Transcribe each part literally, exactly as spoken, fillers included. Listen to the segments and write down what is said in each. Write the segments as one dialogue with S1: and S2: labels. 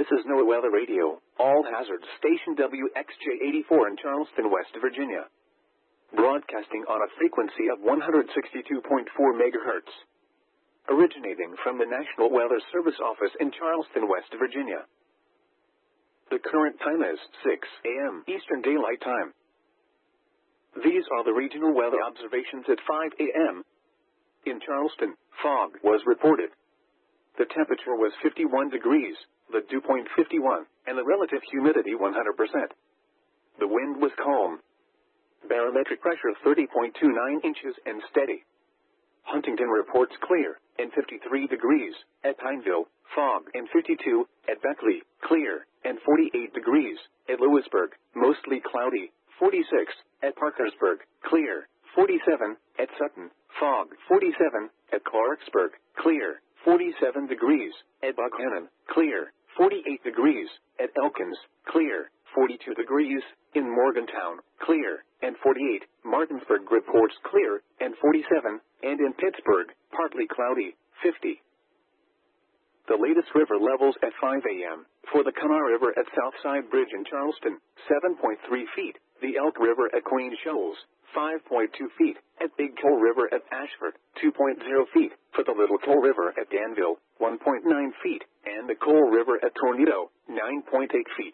S1: This is NOAA Weather Radio, all hazards station W X J eighty-four in Charleston, West Virginia. Broadcasting on a frequency of one hundred sixty-two point four megahertz. Originating from the National Weather Service office in Charleston, West Virginia. The current time is six a m Eastern Daylight Time. These are the regional weather observations at five a m In Charleston, fog was reported. The temperature was fifty-one degrees, the dew point fifty-one, and the relative humidity one hundred percent. The wind was calm. Barometric pressure thirty point two nine inches and steady. Huntington reports clear, and fifty-three degrees, at Pineville, fog, and fifty-two, at Beckley, clear, and forty-eight degrees, at Lewisburg, mostly cloudy, forty-six, at Parkersburg, clear, forty-seven, at Sutton, fog, forty-seven, at Clarksburg, clear, forty-seven degrees, at Buckhannon, clear, forty-eight degrees, at Elkins, clear, forty-two degrees, in Morgantown, clear, and forty-eight, Martinsburg reports clear, and forty-seven, and in Pittsburgh, partly cloudy, fifty. The latest river levels at five a m for the Kanawha River at Southside Bridge in Charleston, seven point three feet, the Elk River at Queen Shoals, five point two feet, at Big Coal River at Ashford, two point zero feet, for the Little Coal River at Danville, one point nine feet, and the Coal River at Tornado, nine point eight feet.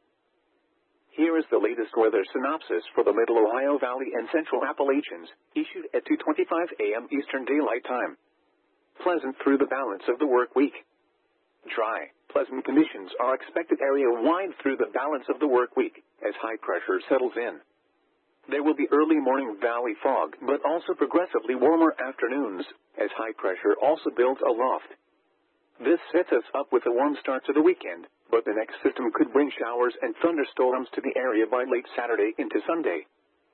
S1: Here is the latest weather synopsis for the Middle Ohio Valley and Central Appalachians, issued at two twenty-five a m Eastern Daylight Time. Pleasant through the balance of the work week. Dry, pleasant conditions are expected area-wide through the balance of the work week, as high pressure settles in. There will be early morning valley fog, but also progressively warmer afternoons, as high pressure also builds aloft. This sets us up with a warm start to the weekend, but the next system could bring showers and thunderstorms to the area by late Saturday into Sunday.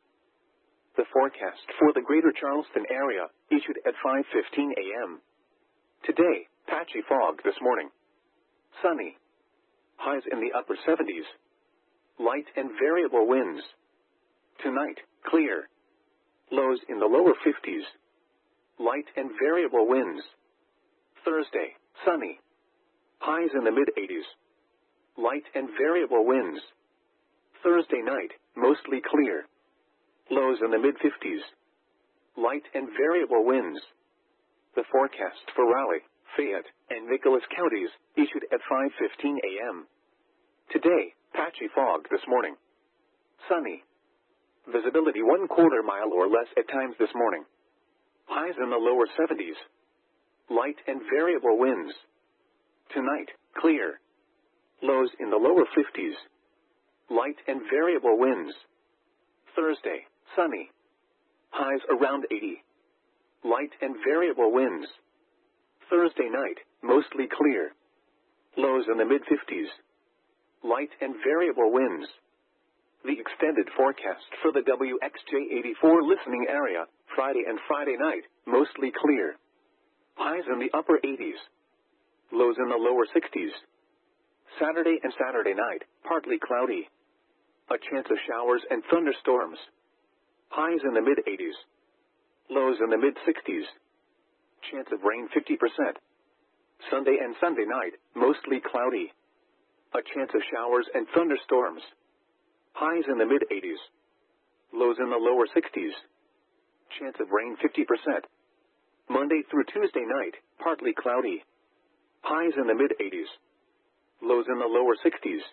S1: The forecast for the greater Charleston area, issued at five fifteen a m Today, patchy fog this morning. Sunny. Highs in the upper seventies. Light and variable winds. Tonight, clear. Lows in the lower fifties. Light and variable winds. Thursday, sunny. Highs in the mid-eighties. Light and variable winds. Thursday night, mostly clear. Lows in the mid-fifties. Light and variable winds. The forecast for Raleigh, Fayette, and Nicholas counties, issued at five fifteen a m Today, patchy fog this morning. Sunny. Visibility one quarter mile or less at times this morning. Highs in the lower seventies. Light and variable winds. Tonight, clear. Lows in the lower fifties. Light and variable winds. Thursday, sunny. Highs around eighty. Light and variable winds. Thursday night, mostly clear. Lows in the mid-fifties. Light and variable winds. The extended forecast for the W X J eighty-four listening area, Friday and Friday night, mostly clear. Highs in the upper eighties. Lows in the lower sixties. Saturday and Saturday night, partly cloudy. A chance of showers and thunderstorms. Highs in the mid-eighties. Lows in the mid-sixties. Chance of rain fifty percent. Sunday and Sunday night, mostly cloudy. A chance of showers and thunderstorms. Highs in the mid-eighties. Lows in the lower sixties. Chance of rain fifty percent. Monday through Tuesday night, partly cloudy. Highs in the mid-eighties. Lows in the lower sixties.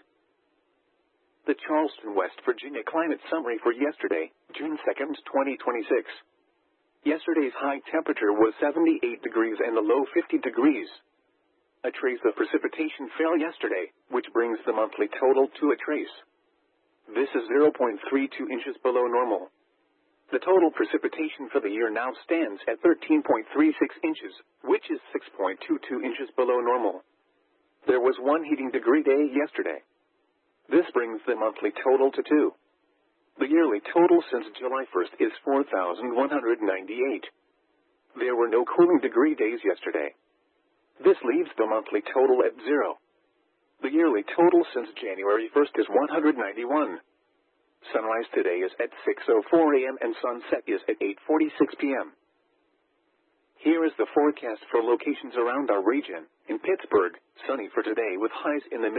S1: The Charleston, West Virginia climate summary for yesterday, June second, twenty twenty-six. Yesterday's high temperature was seventy-eight degrees and the low fifty degrees. A trace of precipitation fell yesterday, which brings the monthly total to a trace. This is zero point three two inches below normal. The total precipitation for the year now stands at thirteen point three six inches, which is six point two two inches below normal. There was one heating degree day yesterday. This brings the monthly total to two. The yearly total since July first is four thousand one hundred ninety-eight. There were no cooling degree days yesterday. This leaves the monthly total at zero. The yearly total since January first is one hundred ninety-one. Sunrise today is at six oh four a m and sunset is at eight forty-six p m Here is the forecast for locations around our region. In Pittsburgh, sunny for today with highs in the